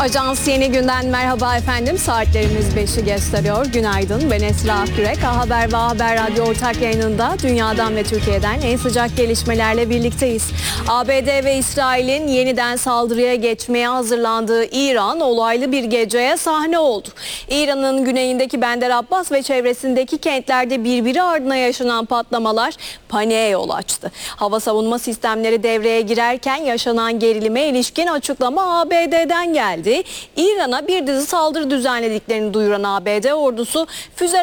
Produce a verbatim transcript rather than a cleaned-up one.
Ajans Yeni Günden merhaba efendim. Saatlerimiz beşi gösteriyor. Günaydın. Ben Esra Akgürek. A Haber ve A Haber Radyo ortak yayınında dünyadan ve Türkiye'den en sıcak gelişmelerle birlikteyiz. A B D ve İsrail'in yeniden saldırıya geçmeye hazırlandığı İran olaylı bir geceye sahne oldu. İran'ın güneyindeki Bender Abbas ve çevresindeki kentlerde birbiri ardına yaşanan patlamalar paniğe yol açtı. Hava savunma sistemleri devreye girerken yaşanan gerilime ilişkin açıklama A B D'den geldi. İran'a bir dizi saldırı düzenlediklerini duyuran A B D ordusu füze